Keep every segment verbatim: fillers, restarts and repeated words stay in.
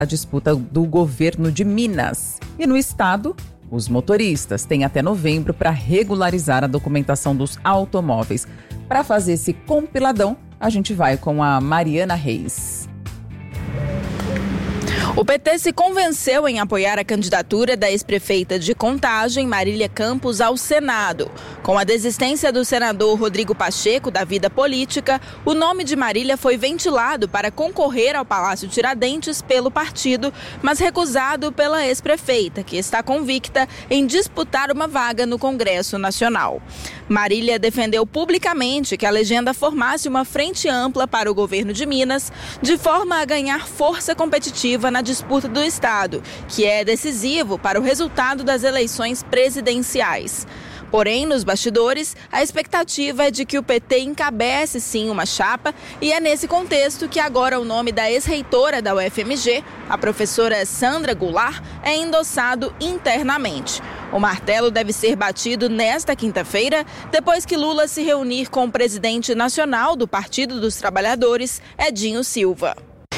a disputa do governo de Minas. E no estado, os motoristas têm até novembro para regularizar a documentação dos automóveis. Para fazer esse compiladão, a gente vai com a Mariana Reis. O P T se convenceu em apoiar a candidatura da ex-prefeita de Contagem, Marília Campos, ao Senado. Com a desistência do senador Rodrigo Pacheco da vida política, o nome de Marília foi ventilado para concorrer ao Palácio Tiradentes pelo partido, mas recusado pela ex-prefeita, que está convicta em disputar uma vaga no Congresso Nacional. Marília defendeu publicamente que a legenda formasse uma frente ampla para o governo de Minas, de forma a ganhar força competitiva na disputa do estado, que é decisivo para o resultado das eleições presidenciais. Porém, nos bastidores, a expectativa é de que o P T encabece sim uma chapa, e é nesse contexto que agora o nome da ex-reitora da U F M G, a professora Sandra Goulart, é endossado internamente. O martelo deve ser batido nesta quinta-feira, depois que Lula se reunir com o presidente nacional do Partido dos Trabalhadores, Edinho Silva.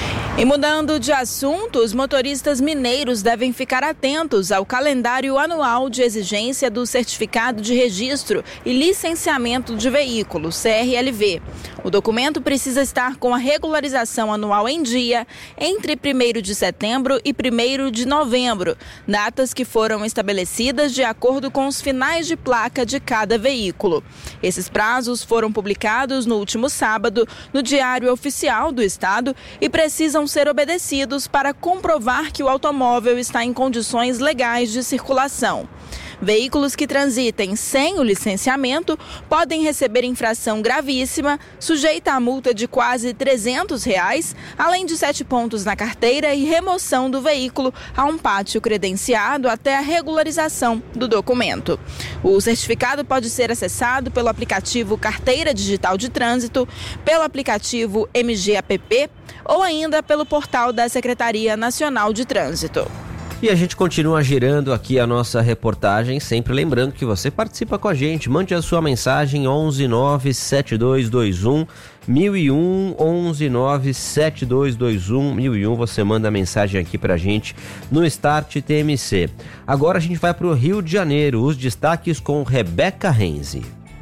E mudando de assunto, os motoristas mineiros devem ficar atentos ao calendário anual de exigência do Certificado de Registro e Licenciamento de Veículo, C R L V. O documento precisa estar com a regularização anual em dia entre primeiro de setembro e primeiro de novembro, datas que foram estabelecidas de acordo com os finais de placa de cada veículo. Esses prazos foram publicados no último sábado no Diário Oficial do Estado e precisam ser obedecidos para comprovar que o automóvel está em condições legais de circulação. Veículos que transitem sem o licenciamento podem receber infração gravíssima, sujeita a multa de quase trezentos reais, além de sete pontos na carteira e remoção do veículo a um pátio credenciado até a regularização do documento. O certificado pode ser acessado pelo aplicativo Carteira Digital de Trânsito, pelo aplicativo M G A P P ou ainda pelo portal da Secretaria Nacional de Trânsito. E a gente continua girando aqui a nossa reportagem, sempre lembrando que você participa com a gente. Mande a sua mensagem onze nove sete dois dois um mil e um, onze nove sete dois dois um mil e um. Você manda a mensagem aqui pra gente no Start T M C. Agora a gente vai pro Rio de Janeiro, os destaques com Rebeca Renzi.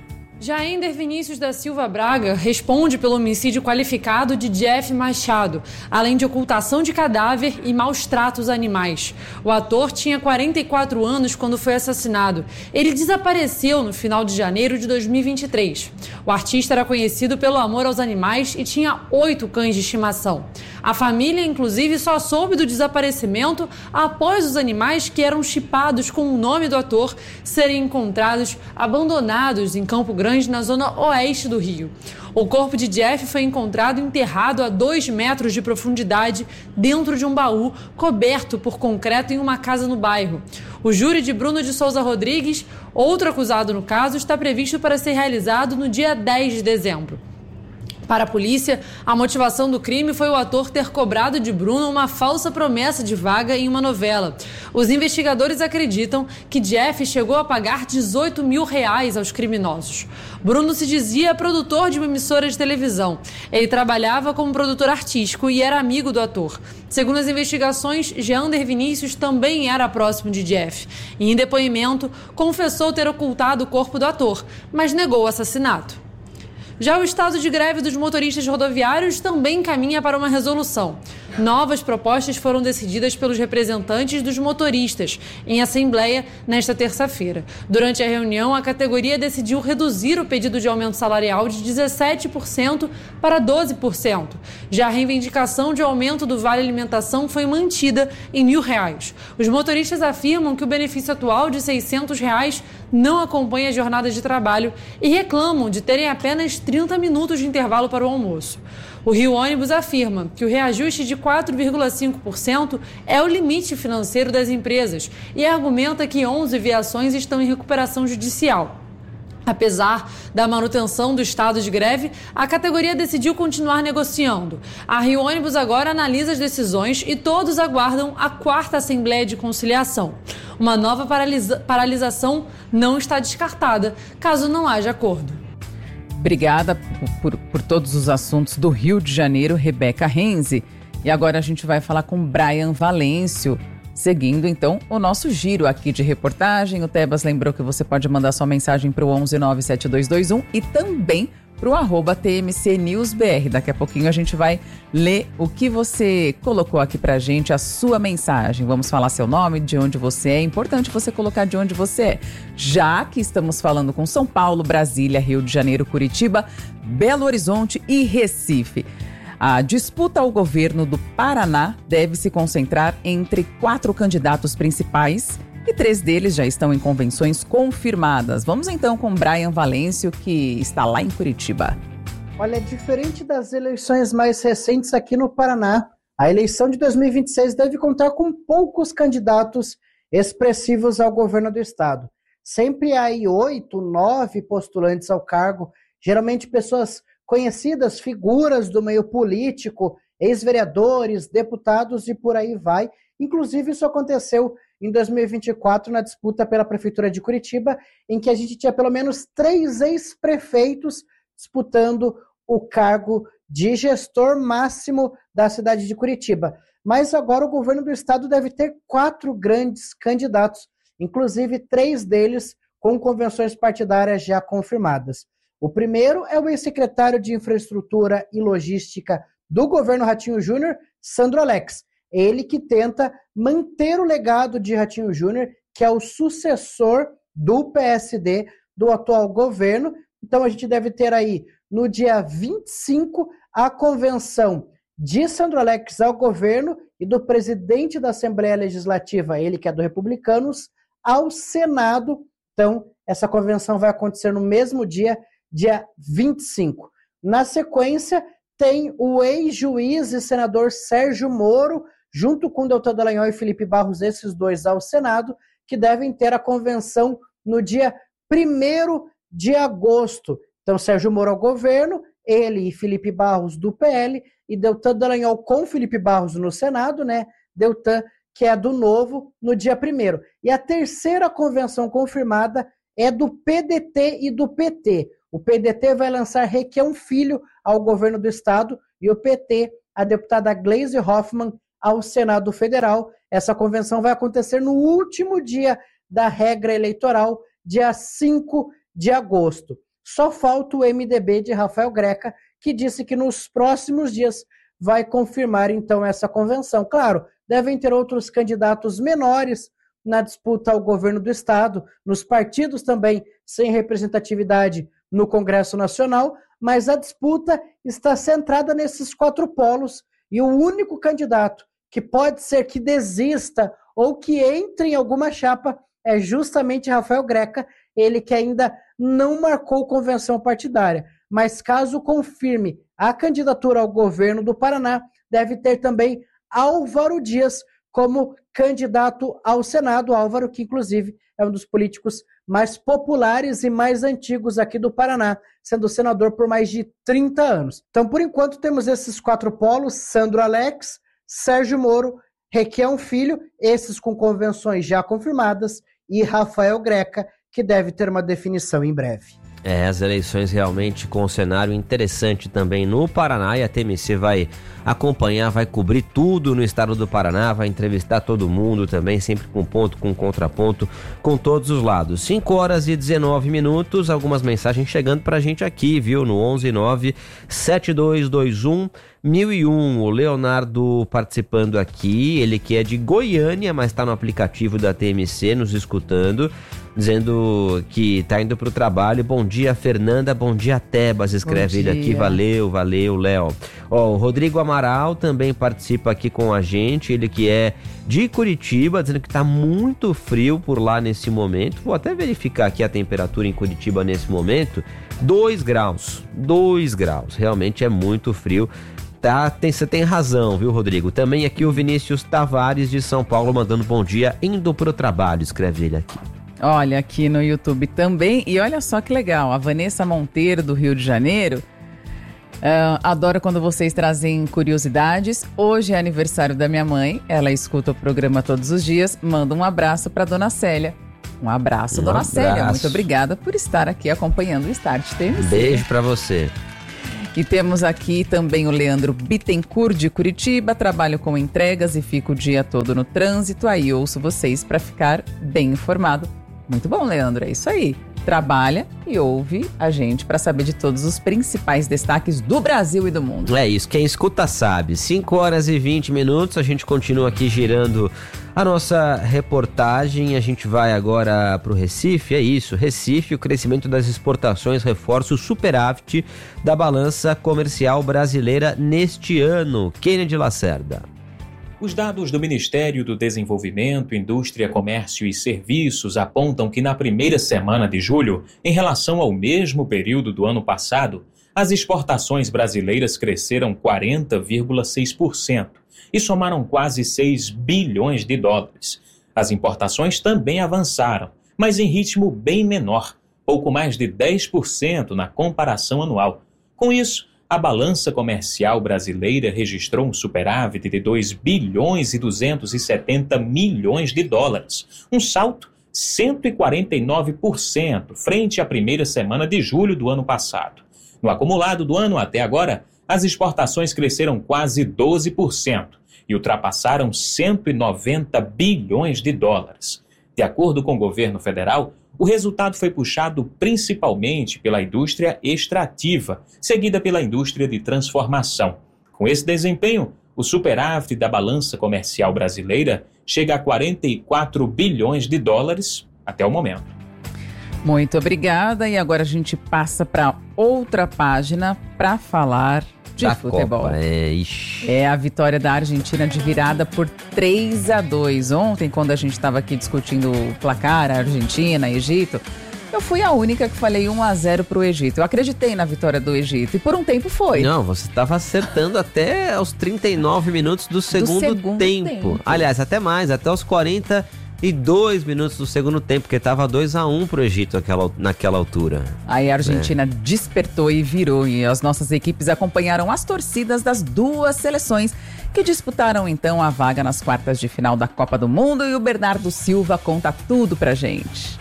Jaender Vinícius da Silva Braga responde pelo homicídio qualificado de Jeff Machado, além de ocultação de cadáver e maus tratos a animais. O ator tinha quarenta e quatro anos quando foi assassinado. Ele desapareceu no final de janeiro de dois mil e vinte e três. O artista era conhecido pelo amor aos animais e tinha oito cães de estimação. A família, inclusive, só soube do desaparecimento após os animais que eram chipados com o nome do ator serem encontrados abandonados em Campo Grande, na zona oeste do Rio. O corpo de Jeff foi encontrado enterrado a dois metros de profundidade dentro de um baú coberto por concreto em uma casa no bairro. O júri de Bruno de Souza Rodrigues, outro acusado no caso, está previsto para ser realizado no dia dez de dezembro. Para a polícia, a motivação do crime foi o ator ter cobrado de Bruno uma falsa promessa de vaga em uma novela. Os investigadores acreditam que Jeff chegou a pagar dezoito mil reais aos criminosos. Bruno se dizia produtor de uma emissora de televisão. Ele trabalhava como produtor artístico e era amigo do ator. Segundo as investigações, Jander Vinícius também era próximo de Jeff. E em depoimento, confessou ter ocultado o corpo do ator, mas negou o assassinato. Já o estado de greve dos motoristas rodoviários também caminha para uma resolução. Novas propostas foram decididas pelos representantes dos motoristas em assembleia nesta terça-feira. Durante a reunião, a categoria decidiu reduzir o pedido de aumento salarial de dezessete por cento para doze por cento. Já a reivindicação de aumento do Vale Alimentação foi mantida em mil reais. Os motoristas afirmam que o benefício atual de seiscentos reais não acompanha a jornada de trabalho e reclamam de terem apenas trinta minutos de intervalo para o almoço. O Rio Ônibus afirma que o reajuste de quatro vírgula cinco por cento é o limite financeiro das empresas e argumenta que onze viações estão em recuperação judicial. Apesar da manutenção do estado de greve, a categoria decidiu continuar negociando. A Rio Ônibus agora analisa as decisões e todos aguardam a quarta Assembleia de Conciliação. Uma nova paralisa- paralisação não está descartada, caso não haja acordo. Obrigada por, por todos os assuntos do Rio de Janeiro, Rebeca Renzi. E agora a gente vai falar com Brian Valêncio, seguindo então o nosso giro aqui de reportagem. O Tebas lembrou que você pode mandar sua mensagem para o onze nove sete dois dois um e também para o arroba T M C News B R. Daqui a pouquinho a gente vai ler o que você colocou aqui pra gente, a sua mensagem. Vamos falar seu nome, de onde você é. É importante você colocar de onde você é, já que estamos falando com São Paulo, Brasília, Rio de Janeiro, Curitiba, Belo Horizonte e Recife. A disputa ao governo do Paraná deve se concentrar entre quatro candidatos principais e três deles já estão em convenções confirmadas. Vamos então com Brian Valêncio, que está lá em Curitiba. Olha, diferente das eleições mais recentes aqui no Paraná, a eleição de dois mil e vinte e seis deve contar com poucos candidatos expressivos ao governo do estado. Sempre há aí oito, nove postulantes ao cargo, geralmente pessoas conhecidas, figuras do meio político, ex-vereadores, deputados e por aí vai. Inclusive, isso aconteceu em dois mil e vinte e quatro, na disputa pela Prefeitura de Curitiba, em que a gente tinha pelo menos três ex-prefeitos disputando o cargo de gestor máximo da cidade de Curitiba. Mas agora o governo do estado deve ter quatro grandes candidatos, inclusive três deles com convenções partidárias já confirmadas. O primeiro é o ex-secretário de Infraestrutura e Logística do governo Ratinho Júnior, Sandro Alex. Ele que tenta manter o legado de Ratinho Júnior, que é o sucessor do P S D do atual governo. Então a gente deve ter aí, no dia vinte e cinco, a convenção de Sandro Alex ao governo e do presidente da Assembleia Legislativa, ele que é do Republicanos, ao Senado. Então essa convenção vai acontecer no mesmo dia, dia vinte e cinco. Na sequência, tem o ex-juiz e senador Sérgio Moro, junto com Deltan Dallagnol e Felipe Barros, esses dois ao Senado, que devem ter a convenção no dia primeiro de agosto. Então, Sérgio Moro ao governo, ele e Felipe Barros do P L, e Deltan Dallagnol com Felipe Barros no Senado, né? Deltan, que é do Novo, no dia primeiro. E a terceira convenção confirmada é do P D T e do P T. O P D T vai lançar Requião Filho ao governo do estado e o P T, a deputada Gleisi Hoffmann, ao Senado Federal. Essa convenção vai acontecer no último dia da regra eleitoral, dia cinco de agosto. Só falta o M D B de Rafael Greca, que disse que nos próximos dias vai confirmar então essa convenção. Claro, devem ter outros candidatos menores na disputa ao governo do estado, nos partidos também sem representatividade no Congresso Nacional, mas a disputa está centrada nesses quatro polos e o único candidato que pode ser que desista ou que entre em alguma chapa é justamente Rafael Greca, ele que ainda não marcou convenção partidária. Mas caso confirme a candidatura ao governo do Paraná, deve ter também Álvaro Dias como candidato ao Senado. Álvaro, que inclusive é um dos políticos mais populares e mais antigos aqui do Paraná, sendo senador por mais de trinta anos. Então, por enquanto, temos esses quatro polos: Sandro Alex, Sérgio Moro, Requião Filho, esses com convenções já confirmadas, e Rafael Greca, que deve ter uma definição em breve. É, as eleições realmente com um cenário interessante também no Paraná, e a T M C vai acompanhar, vai cobrir tudo no estado do Paraná, vai entrevistar todo mundo também, sempre com ponto, com contraponto, com todos os lados. cinco horas e dezenove minutos, algumas mensagens chegando pra gente aqui, viu? No onze nove sete dois dois um mil e um. O Leonardo participando aqui, ele que é de Goiânia, mas tá no aplicativo da T M C nos escutando, dizendo que tá indo pro trabalho. Bom dia, Fernanda, bom dia, Tebas, escreve ele aqui. Valeu, valeu, Léo. Ó, o Rodrigo Amaral também participa aqui com a gente, ele que é de Curitiba, dizendo que tá muito frio por lá nesse momento. Vou até verificar aqui a temperatura em Curitiba nesse momento, dois graus, dois graus, realmente é muito frio. Tá, tem, você tem razão, viu, Rodrigo? Também aqui o Vinícius Tavares de São Paulo mandando bom dia, indo pro trabalho, escreve ele aqui. Olha, aqui no YouTube também, e olha só que legal, a Vanessa Monteiro do Rio de Janeiro, uh, adoro quando vocês trazem curiosidades. Hoje é aniversário da minha mãe, ela escuta o programa todos os dias, manda um abraço para dona Célia. Um abraço, um dona abraço. Célia, muito obrigada por estar aqui acompanhando o Start T M C. Beijo para você. E temos aqui também o Leandro Bittencourt de Curitiba. Trabalho com entregas e fico o dia todo no trânsito. Aí ouço vocês para ficar bem informado. Muito bom, Leandro, é isso aí. Trabalha e ouve a gente para saber de todos os principais destaques do Brasil e do mundo. É isso, quem escuta sabe. cinco horas e vinte minutos, a gente continua aqui girando a nossa reportagem. A gente vai agora para o Recife, é isso. Recife, o crescimento das exportações reforça o superávit da balança comercial brasileira neste ano. Kennedy Lacerda. Os dados do Ministério do Desenvolvimento, Indústria, Comércio e Serviços apontam que na primeira semana de julho, em relação ao mesmo período do ano passado, as exportações brasileiras cresceram quarenta vírgula seis por cento e somaram quase seis bilhões de dólares. As importações também avançaram, mas em ritmo bem menor, pouco mais de dez por cento na comparação anual. Com isso, a balança comercial brasileira registrou um superávit de dois bilhões e duzentos e setenta milhões de dólares, um salto cento e quarenta e nove por cento frente à primeira semana de julho do ano passado. No acumulado do ano até agora, as exportações cresceram quase doze por cento e ultrapassaram cento e noventa bilhões de dólares. De acordo com o governo federal, o resultado foi puxado principalmente pela indústria extrativa, seguida pela indústria de transformação. Com esse desempenho, o superávit da balança comercial brasileira chega a quarenta e quatro bilhões de dólares até o momento. Muito obrigada. E agora a gente passa para outra página para falar de da futebol. Copa, é, ixi. é a vitória da Argentina de virada por três a dois. Ontem, quando a gente estava aqui discutindo o placar, Argentina, Egito, eu fui a única que falei um a zero para o Egito. Eu acreditei na vitória do Egito e por um tempo foi. Não, você estava acertando até os trinta e nove minutos do segundo, do segundo tempo. tempo. Aliás, até mais, até os quarenta e dois minutos do segundo tempo, porque estava dois a um pro Egito naquela, naquela altura. Aí a Argentina é. despertou e virou, e as nossas equipes acompanharam as torcidas das duas seleções que disputaram então a vaga nas quartas de final da Copa do Mundo, e o Bernardo Silva conta tudo pra gente.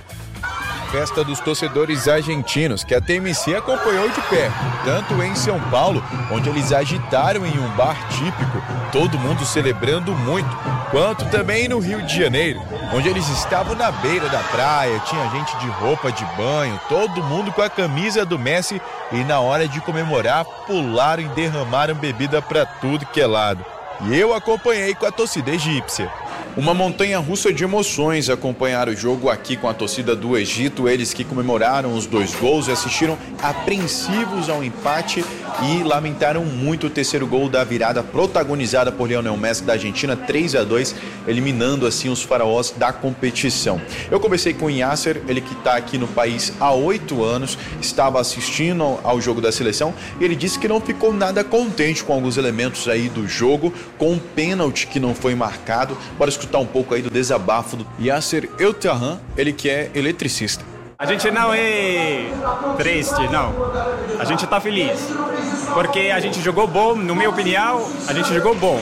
Festa dos torcedores argentinos, que a T M C acompanhou de perto, tanto em São Paulo, onde eles agitaram em um bar típico, todo mundo celebrando muito, quanto também no Rio de Janeiro, onde eles estavam na beira da praia, tinha gente de roupa de banho, todo mundo com a camisa do Messi, e na hora de comemorar, pularam e derramaram bebida pra tudo que é lado. E eu acompanhei com a torcida egípcia. Uma montanha-russa de emoções acompanhar o jogo aqui com a torcida do Egito, eles que comemoraram os dois gols e assistiram apreensivos ao empate e lamentaram muito o terceiro gol da virada protagonizada por Lionel Messi da Argentina, três a dois, eliminando assim os faraós da competição. Eu conversei com o Yasser, ele que está aqui no país há oito anos, estava assistindo ao jogo da seleção e ele disse que não ficou nada contente com alguns elementos aí do jogo, com um pênalti que não foi marcado. Bora escutar um pouco aí do desabafo do Yasser Eltahan, ele que é eletricista. A gente não é triste, não. A gente está feliz. Porque a gente jogou bom, na minha opinião, a gente jogou bom.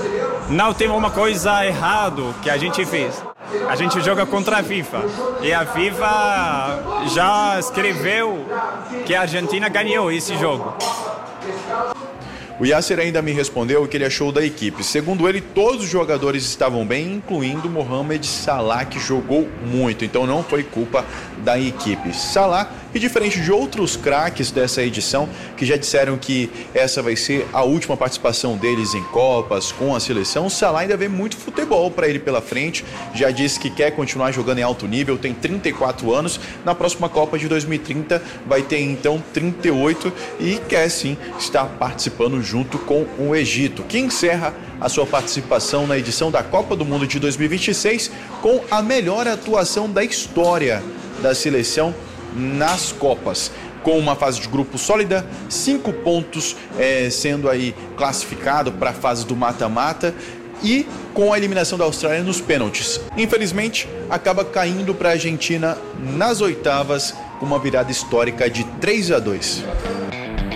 Não tem uma coisa errada que a gente fez. A gente joga contra a FIFA. E a FIFA já escreveu que a Argentina ganhou esse jogo. O Yasser ainda me respondeu o que ele achou da equipe. Segundo ele, todos os jogadores estavam bem, incluindo Mohamed Salah, que jogou muito. Então não foi culpa da equipe. Salah, e diferente de outros craques dessa edição, que já disseram que essa vai ser a última participação deles em Copas, com a seleção, Salah ainda vê muito futebol para ele pela frente. Já disse que quer continuar jogando em alto nível, tem trinta e quatro anos. Na próxima Copa de dois mil e trinta vai ter então trinta e oito e quer sim estar participando junto com o Egito, que encerra a sua participação na edição da Copa do Mundo de dois mil e vinte e seis com a melhor atuação da história da seleção nas Copas, com uma fase de grupo sólida, cinco pontos é, sendo aí classificado para a fase do mata-mata e com a eliminação da Austrália nos pênaltis. Infelizmente, acaba caindo para a Argentina nas oitavas com uma virada histórica de três a dois.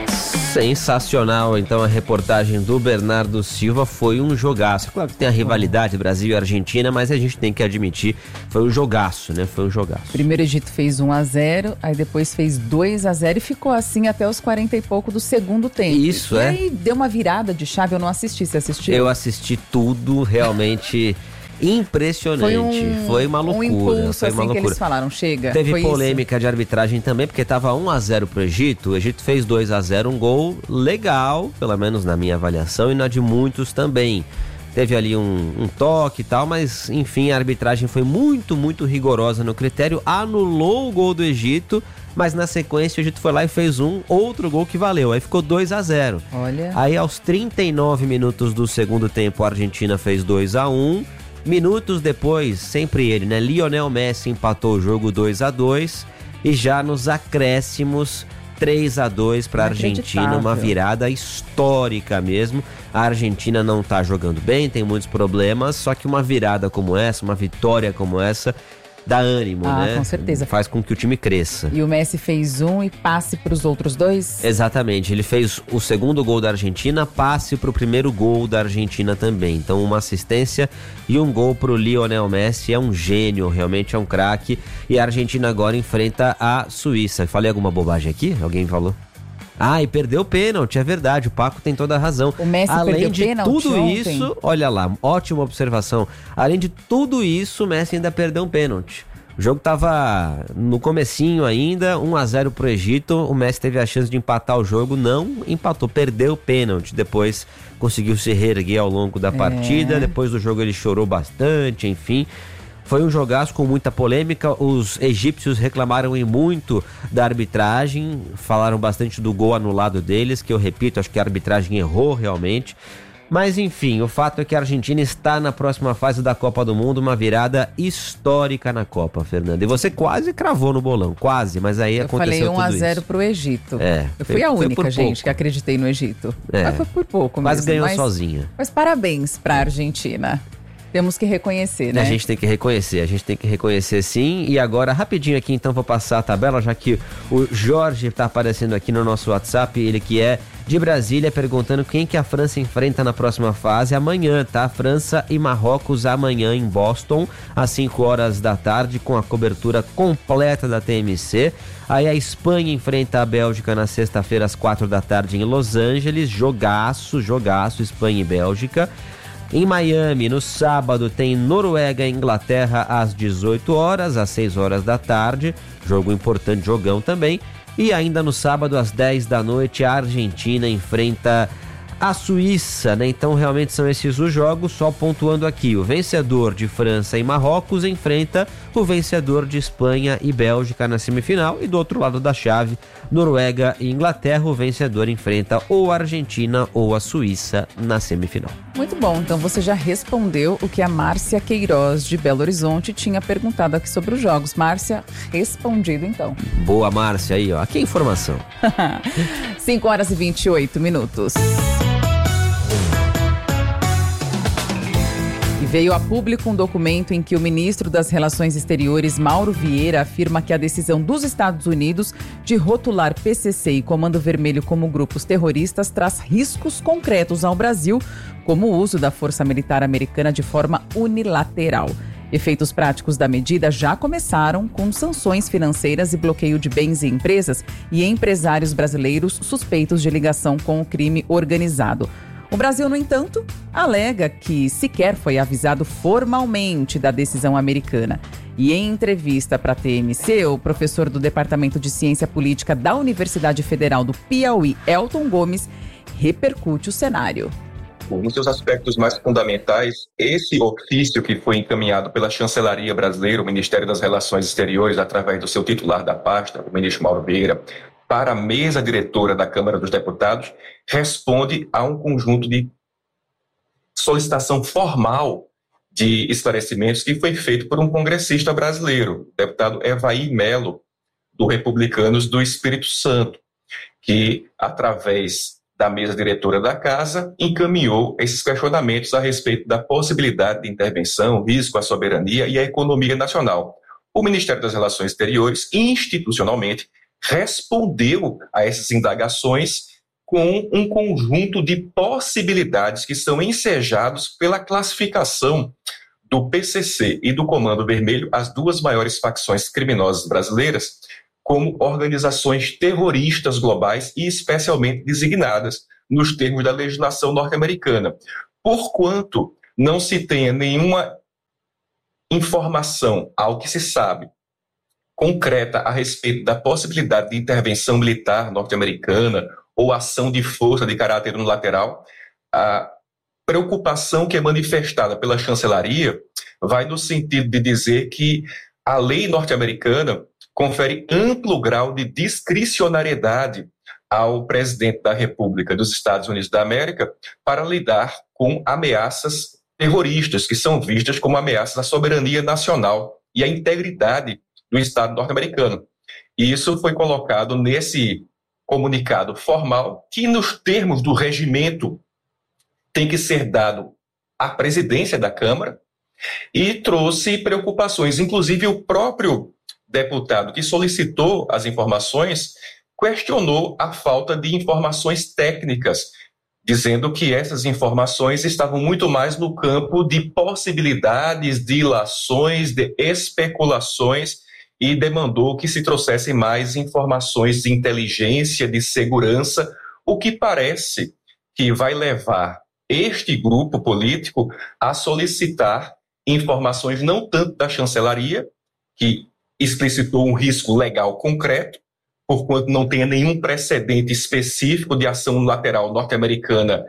Sensacional, então, a reportagem do Bernardo Silva. Foi um jogaço. Claro que tem a rivalidade Brasil e Argentina, mas a gente tem que admitir, foi um jogaço, né? Foi um jogaço. Primeiro o Egito fez um a zero, aí depois fez dois a zero e ficou assim até os quarenta e pouco do segundo tempo. Isso, e é. E aí deu uma virada de chave, eu não assisti, você assistiu? Eu assisti tudo, realmente... Impressionante, foi, um, foi uma loucura. Um impulso, foi uma assim, loucura. que eles falaram, chega. Teve foi polêmica isso. de arbitragem também, porque estava um a zero pro Egito, o Egito fez dois a zero, um gol legal, pelo menos na minha avaliação, e na de muitos também. Teve ali um, um toque e tal, mas enfim, a arbitragem foi muito, muito rigorosa no critério, anulou o gol do Egito, mas na sequência o Egito foi lá e fez um outro gol que valeu, aí ficou dois a zero. Olha. Aí aos trinta e nove minutos do segundo tempo, a Argentina fez dois a um. Minutos depois, sempre ele, né? Lionel Messi empatou o jogo dois a dois e já nos acréscimos três a dois para a Argentina, uma virada histórica mesmo. A Argentina não tá jogando bem, tem muitos problemas, só que uma virada como essa, uma vitória como essa, dá ânimo, ah, né? Com certeza. Faz com que o time cresça. E o Messi fez um e passe para os outros dois? Exatamente, ele fez o segundo gol da Argentina, passe para o primeiro gol da Argentina também. Então uma assistência e um gol para o Lionel Messi, é um gênio, realmente é um craque. E a Argentina agora enfrenta a Suíça. Falei alguma bobagem aqui? Alguém falou? Ah, e perdeu o pênalti, é verdade, o Paco tem toda a razão. O Messi Além perdeu de pênalti tudo ontem. isso, olha lá, ótima observação. Além de tudo isso, o Messi ainda perdeu um pênalti. O jogo tava no comecinho ainda, um a zero pro Egito, o Messi teve a chance de empatar o jogo, não empatou, perdeu o pênalti, depois conseguiu se reerguer ao longo da partida, É. depois do jogo ele chorou bastante, enfim... Foi um jogaço com muita polêmica, os egípcios reclamaram e muito da arbitragem, falaram bastante do gol anulado deles, que eu repito, acho que a arbitragem errou realmente. Mas enfim, o fato é que a Argentina está na próxima fase da Copa do Mundo, uma virada histórica na Copa, Fernanda. E você quase cravou no bolão, quase, mas aí eu aconteceu tudo isso. Eu falei um a zero pro Egito. É, eu foi, fui a foi única, gente, pouco. que acreditei no Egito. É. Mas foi por pouco Quase mesmo. ganhou mas, sozinha. Mas parabéns pra Argentina. Temos que reconhecer, né? A gente tem que reconhecer, a gente tem que reconhecer sim. E agora, rapidinho aqui, então, vou passar a tabela, já que o Jorge está aparecendo aqui no nosso WhatsApp, ele que é de Brasília, perguntando quem que a França enfrenta na próxima fase amanhã, tá? França e Marrocos amanhã em Boston, às cinco horas da tarde, com a cobertura completa da T M C. Aí a Espanha enfrenta a Bélgica na sexta-feira, às quatro da tarde, em Los Angeles. Jogaço, jogaço, Espanha e Bélgica. Em Miami, no sábado, tem Noruega e Inglaterra às dezoito horas, às seis horas da tarde. Jogo importante, jogão também. E ainda no sábado, às dez da noite, a Argentina enfrenta a Suíça, né? Então, realmente são esses os jogos, só pontuando aqui. O vencedor de França e Marrocos enfrenta o vencedor de Espanha e Bélgica na semifinal. E do outro lado da chave, Noruega e Inglaterra, o vencedor enfrenta ou a Argentina ou a Suíça na semifinal. Muito bom, então você já respondeu o que a Márcia Queiroz de Belo Horizonte tinha perguntado aqui sobre os jogos. Márcia, respondido então. Boa, Márcia, aí, ó. Aqui é informação. cinco horas e vinte e oito minutos. E veio a público um documento em que o ministro das Relações Exteriores, Mauro Vieira, afirma que a decisão dos Estados Unidos de rotular P C C e Comando Vermelho como grupos terroristas traz riscos concretos ao Brasil, como o uso da força militar americana de forma unilateral. Efeitos práticos da medida já começaram com sanções financeiras e bloqueio de bens e empresas e empresários brasileiros suspeitos de ligação com o crime organizado. O Brasil, no entanto, alega que sequer foi avisado formalmente da decisão americana. E em entrevista para a T M C, o professor do Departamento de Ciência Política da Universidade Federal do Piauí, Elton Gomes, repercute o cenário. Nos seus aspectos mais fundamentais, esse ofício que foi encaminhado pela Chancelaria Brasileira, o Ministério das Relações Exteriores, através do seu titular da pasta, o ministro Mauro Vieira, para a mesa diretora da Câmara dos Deputados, responde a um conjunto de solicitação formal de esclarecimentos que foi feito por um congressista brasileiro, o deputado Evaí Melo, do Republicanos do Espírito Santo, que, através da mesa diretora da Casa, encaminhou esses questionamentos a respeito da possibilidade de intervenção, risco à soberania e à economia nacional. O Ministério das Relações Exteriores, institucionalmente, respondeu a essas indagações com um conjunto de possibilidades que são ensejados pela classificação do P C C e do Comando Vermelho, as duas maiores facções criminosas brasileiras, como organizações terroristas globais e especialmente designadas nos termos da legislação norte-americana. Porquanto não se tenha nenhuma informação, ao que se sabe, concreta a respeito da possibilidade de intervenção militar norte-americana ou ação de força de caráter unilateral, a preocupação que é manifestada pela chancelaria vai no sentido de dizer que a lei norte-americana confere amplo grau de discricionariedade ao presidente da República dos Estados Unidos da América para lidar com ameaças terroristas, que são vistas como ameaças à soberania nacional e à integridade do Estado norte-americano. E isso foi colocado nesse comunicado formal, que nos termos do regimento tem que ser dado à presidência da Câmara, e trouxe preocupações. Inclusive, o próprio deputado que solicitou as informações questionou a falta de informações técnicas, dizendo que essas informações estavam muito mais no campo de possibilidades, de ilações, de especulações, e demandou que se trouxessem mais informações de inteligência, de segurança, o que parece que vai levar este grupo político a solicitar informações não tanto da chancelaria, que explicitou um risco legal concreto, porquanto não tenha nenhum precedente específico de ação unilateral norte-americana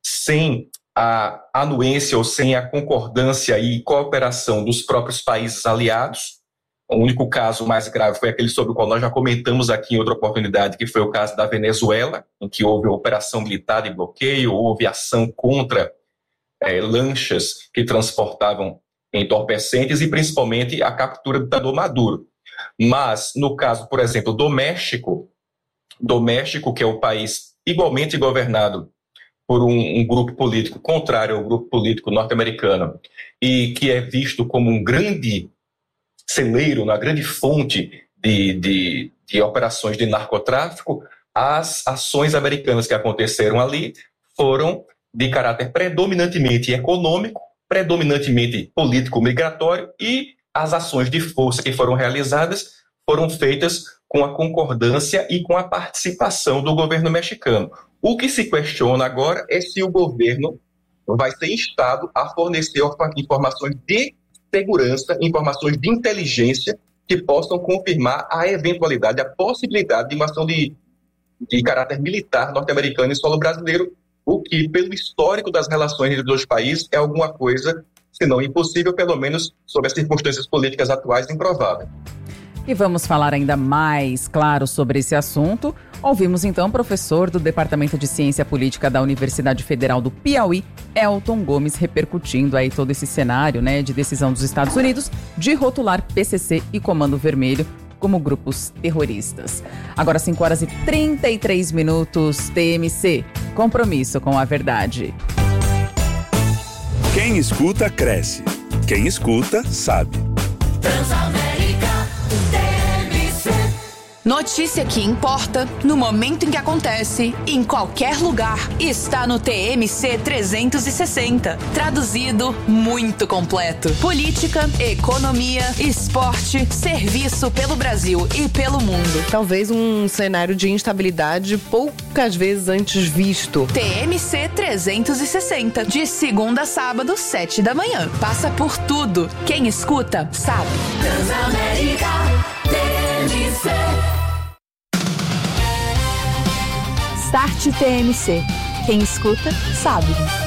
sem a anuência ou sem a concordância e cooperação dos próprios países aliados. O único caso mais grave foi aquele sobre o qual nós já comentamos aqui em outra oportunidade, que foi o caso da Venezuela, em que houve operação militar de bloqueio, houve ação contra é, lanchas que transportavam entorpecentes e principalmente a captura do ditador Maduro. Mas, no caso, por exemplo, do México, do México, que é um país igualmente governado por um, um grupo político contrário ao grupo político norte-americano e que é visto como um grande celeiro, uma grande fonte de, de, de operações de narcotráfico, as ações americanas que aconteceram ali foram de caráter predominantemente econômico, predominantemente político-migratório, e as ações de força que foram realizadas foram feitas com a concordância e com a participação do governo mexicano. O que se questiona agora é se o governo vai ser instado a fornecer informações de segurança, informações de inteligência que possam confirmar a eventualidade, a possibilidade de uma ação de, de caráter militar norte-americano em solo brasileiro, o que, pelo histórico das relações entre os dois países, é alguma coisa, se não impossível, pelo menos sob as circunstâncias políticas atuais, improvável. E vamos falar ainda mais, claro, sobre esse assunto. Ouvimos então o professor do Departamento de Ciência Política da Universidade Federal do Piauí, Elton Gomes, repercutindo aí todo esse cenário, né, de decisão dos Estados Unidos de rotular P C C e Comando Vermelho como grupos terroristas. Agora cinco horas e trinta e três minutos, T M C, compromisso com a verdade. Quem escuta, cresce. Quem escuta, sabe. Notícia que importa, no momento em que acontece, em qualquer lugar, está no T M C trezentos e sessenta. Traduzido, muito completo. Política, economia, esporte, serviço pelo Brasil e pelo mundo. Talvez um cenário de instabilidade poucas vezes antes visto. T M C trezentos e sessenta, de segunda a sábado, sete da manhã. Passa por tudo. Quem escuta, sabe. Transamérica T M C. Start T M C. Quem escuta, sabe.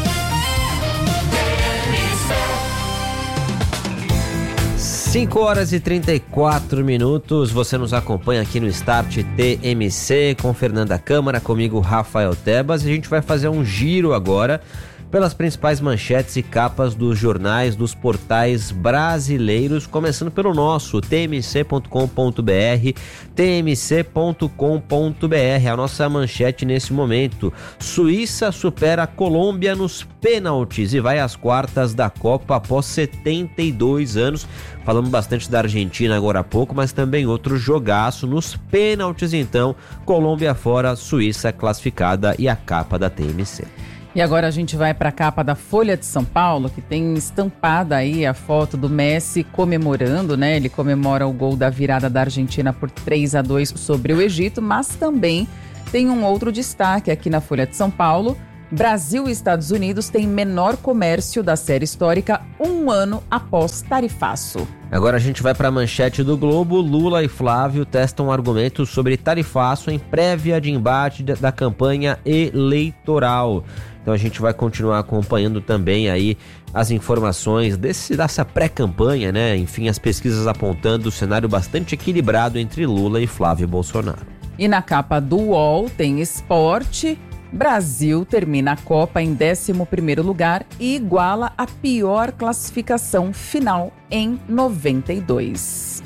cinco horas e trinta e quatro minutos. Você nos acompanha aqui no Start T M C com Fernanda Câmara, comigo Rafael Tebas. E a gente vai fazer um giro agora pelas principais manchetes e capas dos jornais dos portais brasileiros, começando pelo nosso, t m c ponto com ponto b r, t m c ponto com ponto b r. A nossa manchete nesse momento: Suíça supera a Colômbia nos pênaltis e vai às quartas da Copa após setenta e dois anos. Falamos bastante da Argentina agora há pouco, mas também outro jogaço nos pênaltis. Então, Colômbia fora, Suíça classificada e a capa da T M C. E agora a gente vai para a capa da Folha de São Paulo, que tem estampada aí a foto do Messi comemorando, né? Ele comemora o gol da virada da Argentina por três a dois sobre o Egito, mas também tem um outro destaque aqui na Folha de São Paulo. Brasil e Estados Unidos têm menor comércio da série histórica um ano após tarifaço. Agora a gente vai para a manchete do Globo. Lula e Flávio testam argumentos sobre tarifaço em prévia de embate da campanha eleitoral. Então a gente vai continuar acompanhando também aí as informações desse, dessa pré-campanha, né? Enfim, as pesquisas apontando o cenário bastante equilibrado entre Lula e Flávio Bolsonaro. E na capa do U O L tem esporte. Brasil termina a Copa em décimo primeiro lugar e iguala a pior classificação final em noventa e dois.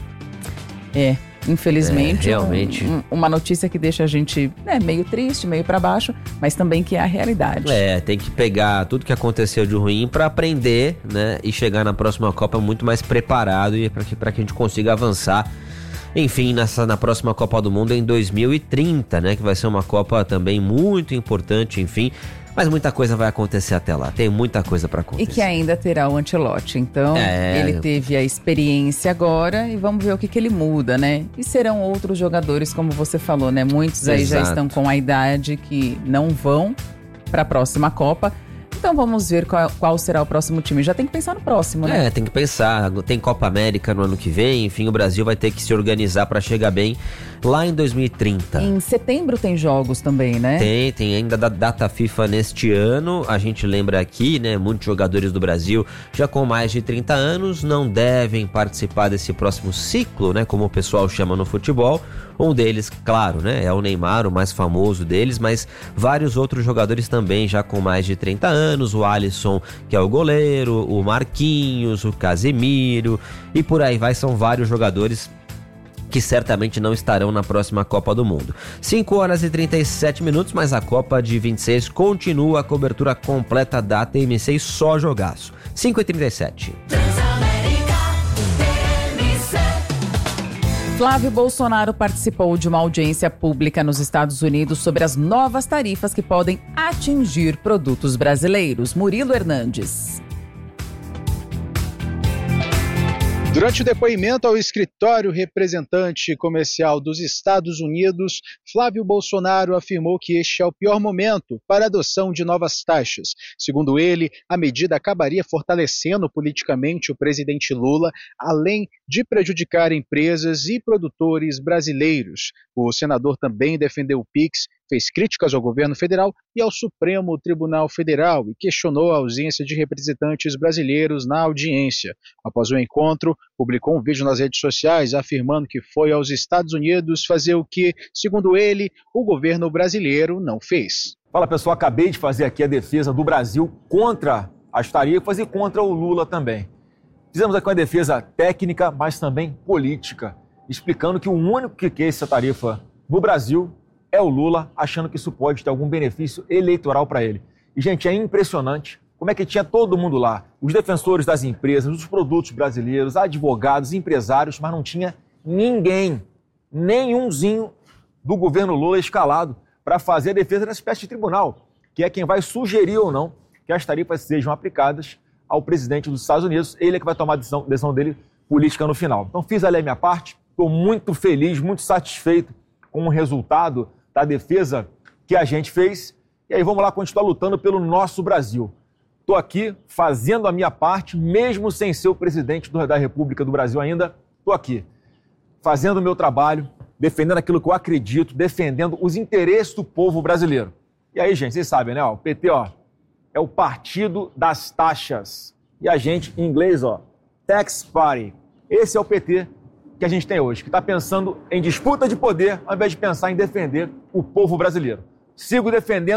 É... Infelizmente, é, realmente. Um, uma notícia que deixa a gente né, meio triste, meio para baixo, mas também que é a realidade. É, tem que pegar tudo que aconteceu de ruim para aprender, né, e chegar na próxima Copa muito mais preparado e para que, para que a gente consiga avançar. Enfim, nessa, na próxima Copa do Mundo em dois mil e trinta, né, que vai ser uma Copa também muito importante, enfim. Mas muita coisa vai acontecer até lá, tem muita coisa para acontecer. E que ainda terá o Ancelotti, então é... ele teve a experiência agora e vamos ver o que, que ele muda, né? E serão outros jogadores, como você falou, né? Muitos aí Exato. Já estão com a idade que não vão para a próxima Copa. Então vamos ver qual, qual será o próximo time. Já tem que pensar no próximo, né? É, tem que pensar. Tem Copa América no ano que vem. Enfim, o Brasil vai ter que se organizar para chegar bem lá em dois mil e trinta. Em setembro tem jogos também, né? Tem, tem ainda da data FIFA neste ano. A gente lembra aqui, né? Muitos jogadores do Brasil já com mais de trinta anos não devem participar desse próximo ciclo, né? Como o pessoal chama no futebol. Um deles, claro, né? É o Neymar, o mais famoso deles, mas vários outros jogadores também já com mais de trinta anos. O Alisson, que é o goleiro, o Marquinhos, o Casemiro e por aí vai. São vários jogadores que certamente não estarão na próxima Copa do Mundo. cinco horas e trinta e sete minutos, mas a Copa de vinte e seis continua a cobertura completa da T M C e só jogaço. cinco e trinta e sete. Flávio Bolsonaro participou de uma audiência pública nos Estados Unidos sobre as novas tarifas que podem atingir produtos brasileiros. Murilo Hernandes. Durante o depoimento ao escritório representante comercial dos Estados Unidos, Flávio Bolsonaro afirmou que este é o pior momento para a adoção de novas taxas. Segundo ele, a medida acabaria fortalecendo politicamente o presidente Lula, além de prejudicar empresas e produtores brasileiros. O senador também defendeu o Pix, fez críticas ao governo federal e ao Supremo Tribunal Federal e questionou a ausência de representantes brasileiros na audiência. Após o encontro, publicou um vídeo nas redes sociais afirmando que foi aos Estados Unidos fazer o que, segundo ele, o governo brasileiro não fez. Fala pessoal, acabei de fazer aqui a defesa do Brasil contra as tarifas e contra o Lula também. Fizemos aqui uma defesa técnica, mas também política, explicando que o único que quer essa tarifa no Brasil é o Lula, achando que isso pode ter algum benefício eleitoral para ele. E, gente, é impressionante como é que tinha todo mundo lá, os defensores das empresas, dos produtos brasileiros, advogados, empresários, mas não tinha ninguém, nenhumzinho do governo Lula escalado para fazer a defesa dessa espécie de tribunal, que é quem vai sugerir ou não que as tarifas sejam aplicadas ao presidente dos Estados Unidos. Ele é que vai tomar a decisão, decisão dele política no final. Então fiz ali a minha parte, estou muito feliz, muito satisfeito com o resultado da defesa que a gente fez. E aí vamos lá continuar lutando pelo nosso Brasil. Estou aqui fazendo a minha parte, mesmo sem ser o presidente da República do Brasil ainda. Estou aqui fazendo o meu trabalho, defendendo aquilo que eu acredito, defendendo os interesses do povo brasileiro. E aí, gente, vocês sabem, né? Ó, o P T, ó, é o partido das taxas. E a gente, em inglês, ó, Tax Party. Esse é o P T que a gente tem hoje, que está pensando em disputa de poder, ao invés de pensar em defender o povo brasileiro. Sigo defendendo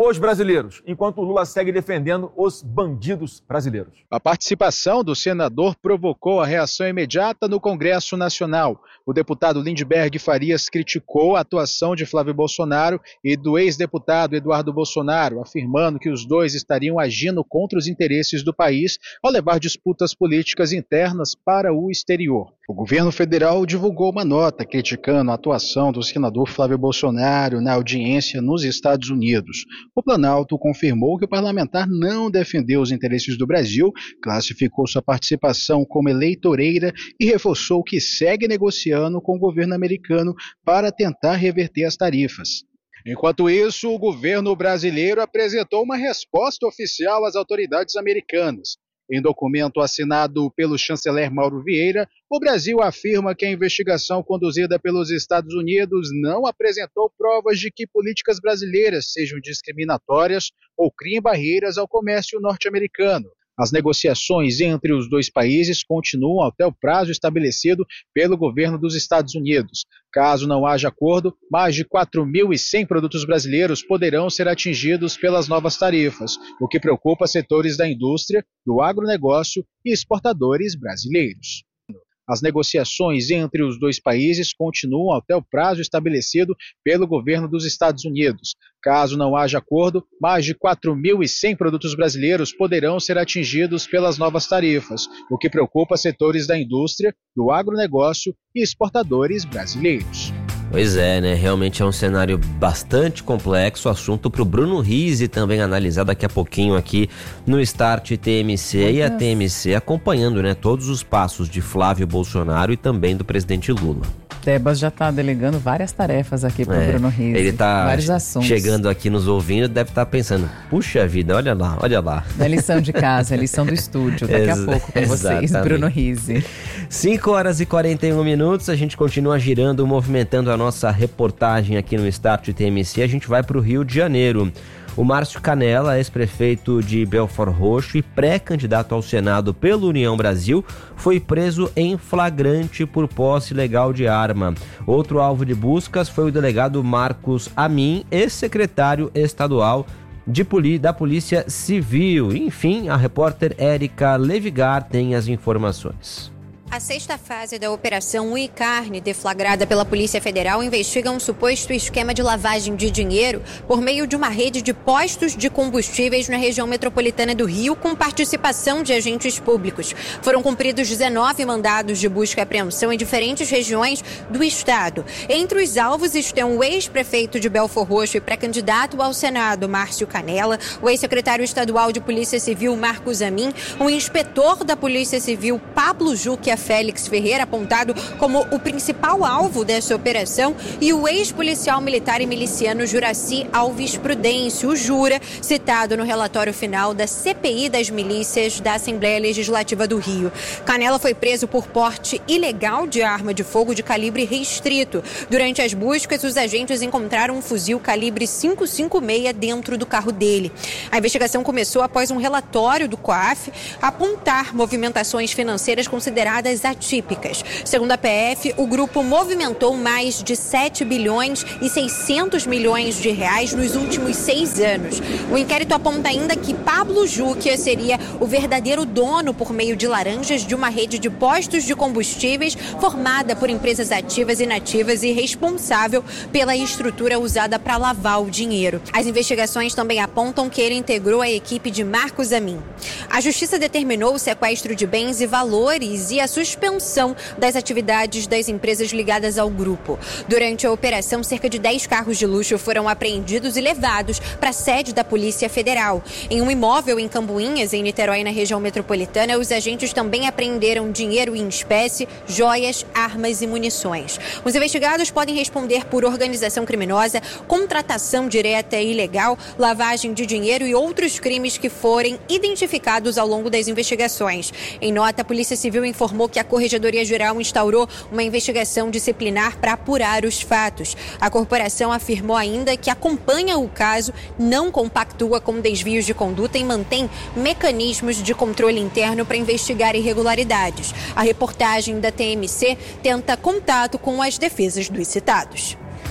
os brasileiros, enquanto o Lula segue defendendo os bandidos brasileiros. A participação do senador provocou a reação imediata no Congresso Nacional. O deputado Lindbergh Farias criticou a atuação de Flávio Bolsonaro e do ex-deputado Eduardo Bolsonaro, afirmando que os dois estariam agindo contra os interesses do país ao levar disputas políticas internas para o exterior. O governo federal divulgou uma nota criticando a atuação do senador Flávio Bolsonaro na audiência nos Estados Unidos. O Planalto confirmou que o parlamentar não defendeu os interesses do Brasil, classificou sua participação como eleitoreira e reforçou que segue negociando com o governo americano para tentar reverter as tarifas. Enquanto isso, o governo brasileiro apresentou uma resposta oficial às autoridades americanas. Em documento assinado pelo chanceler Mauro Vieira, o Brasil afirma que a investigação conduzida pelos Estados Unidos não apresentou provas de que políticas brasileiras sejam discriminatórias ou criem barreiras ao comércio norte-americano. As negociações entre os dois países continuam até o prazo estabelecido pelo governo dos Estados Unidos. Caso não haja acordo, mais de quatro mil e cem produtos brasileiros poderão ser atingidos pelas novas tarifas, o que preocupa setores da indústria, do agronegócio e exportadores brasileiros. As negociações entre os dois países continuam até o prazo estabelecido pelo governo dos Estados Unidos. Caso não haja acordo, mais de quatro mil e cem produtos brasileiros poderão ser atingidos pelas novas tarifas, o que preocupa setores da indústria, do agronegócio e exportadores brasileiros. Pois é, né? Realmente é um cenário bastante complexo, assunto para o Bruno Rizzi também analisar daqui a pouquinho aqui no Start T M C. E a T M C acompanhando, né, todos os passos de Flávio Bolsonaro e também do presidente Lula. Tebas já está delegando várias tarefas aqui para o é, Bruno Rizzi. Ele está vários assuntos. Chegando aqui nos ouvindo, deve estar tá pensando, puxa vida, olha lá, olha lá. Da lição de casa, a lição do estúdio, daqui Ex- a pouco com vocês, exatamente. Bruno Rizzi. cinco horas e quarenta e um minutos, a gente continua girando, movimentando a nossa reportagem aqui no Start T M C. A gente vai para o Rio de Janeiro. O Márcio Canella, ex-prefeito de Belford Roxo e pré-candidato ao Senado pela União Brasil, foi preso em flagrante por posse ilegal de arma. Outro alvo de buscas foi o delegado Marcos Amin, ex-secretário estadual de poli- da Polícia Civil. Enfim, a repórter Érica Levigar tem as informações. A sexta fase da Operação Uicarne, deflagrada pela Polícia Federal, investiga um suposto esquema de lavagem de dinheiro por meio de uma rede de postos de combustíveis na região metropolitana do Rio, com participação de agentes públicos. Foram cumpridos dezenove mandados de busca e apreensão em diferentes regiões do estado. Entre os alvos estão o ex-prefeito de Belford Roxo e pré-candidato ao Senado, Márcio Canella, o ex-secretário estadual de Polícia Civil, Marcos Amin, o inspetor da Polícia Civil, Pablo Juque Félix Ferreira, apontado como o principal alvo dessa operação, e o ex-policial militar e miliciano Juraci Alves Prudêncio, o Jura, citado no relatório final da C P I das milícias da Assembleia Legislativa do Rio. Canella foi preso por porte ilegal de arma de fogo de calibre restrito. Durante as buscas, os agentes encontraram um fuzil calibre cinco cinco seis dentro do carro dele. A investigação começou após um relatório do COAF apontar movimentações financeiras consideradas atípicas. Segundo a P F, o grupo movimentou mais de sete bilhões e seiscentos milhões de reais nos últimos seis anos. O inquérito aponta ainda que Pablo Juque seria o verdadeiro dono, por meio de laranjas, de uma rede de postos de combustíveis formada por empresas ativas e inativas e responsável pela estrutura usada para lavar o dinheiro. As investigações também apontam que ele integrou a equipe de Marcos Amin. A Justiça determinou o sequestro de bens e valores e a suspensão das atividades das empresas ligadas ao grupo. Durante a operação, cerca de dez carros de luxo foram apreendidos e levados para a sede da Polícia Federal. Em um imóvel em Cambuinhas, em Niterói, na região metropolitana, os agentes também apreenderam dinheiro em espécie, joias, armas e munições. Os investigados podem responder por organização criminosa, contratação direta e ilegal, lavagem de dinheiro e outros crimes que forem identificados ao longo das investigações. Em nota, a Polícia Civil informou que a Corregedoria Geral instaurou uma investigação disciplinar para apurar os fatos. A corporação afirmou ainda que acompanha o caso, não compactua com desvios de conduta e mantém mecanismos de controle interno para investigar irregularidades. A reportagem da T M C tenta contato com as defesas dos citados.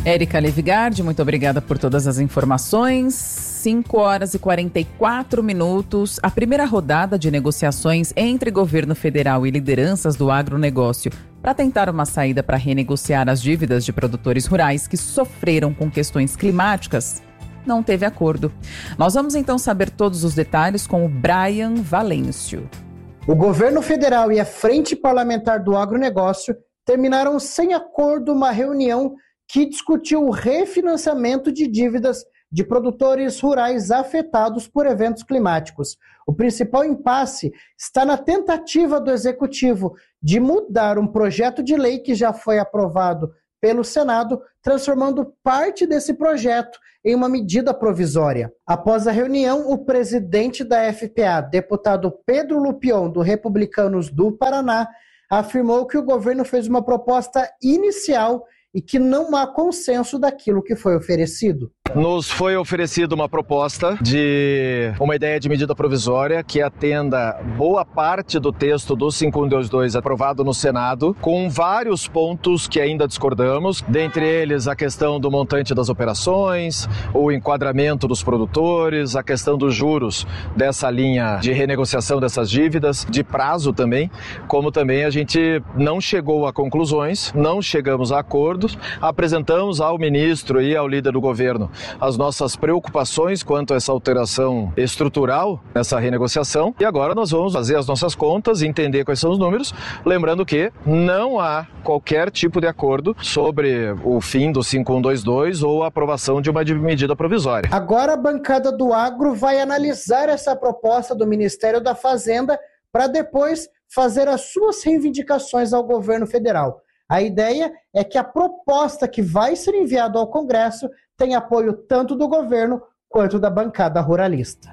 Érica Levigardi, muito obrigada por todas as informações. cinco horas e quarenta e quatro minutos. A primeira rodada de negociações entre governo federal e lideranças do agronegócio para tentar uma saída para renegociar as dívidas de produtores rurais que sofreram com questões climáticas não teve acordo. Nós vamos então saber todos os detalhes com o Brian Valêncio. O governo federal e a Frente Parlamentar do Agronegócio terminaram sem acordo uma reunião que discutiu o refinanciamento de dívidas de produtores rurais afetados por eventos climáticos. O principal impasse está na tentativa do Executivo de mudar um projeto de lei que já foi aprovado pelo Senado, transformando parte desse projeto em uma medida provisória. Após a reunião, o presidente da F P A, deputado Pedro Lupion, do Republicanos do Paraná, afirmou que o governo fez uma proposta inicial e que não há consenso daquilo que foi oferecido. Nos foi oferecida uma proposta de uma ideia de medida provisória que atenda boa parte do texto do cinco um dois dois aprovado no Senado, com vários pontos que ainda discordamos, dentre eles a questão do montante das operações, o enquadramento dos produtores, a questão dos juros dessa linha de renegociação dessas dívidas, de prazo também, como também a gente não chegou a conclusões, não chegamos a acordos, apresentamos ao ministro e ao líder do governo as nossas preocupações quanto a essa alteração estrutural nessa renegociação, e agora nós vamos fazer as nossas contas, entender quais são os números, lembrando que não há qualquer tipo de acordo sobre o fim do cinco um dois dois ou a aprovação de uma medida provisória. Agora a bancada do agro vai analisar essa proposta do Ministério da Fazenda para depois fazer as suas reivindicações ao governo federal. A ideia é que a proposta que vai ser enviada ao Congresso tem apoio tanto do governo quanto da bancada ruralista.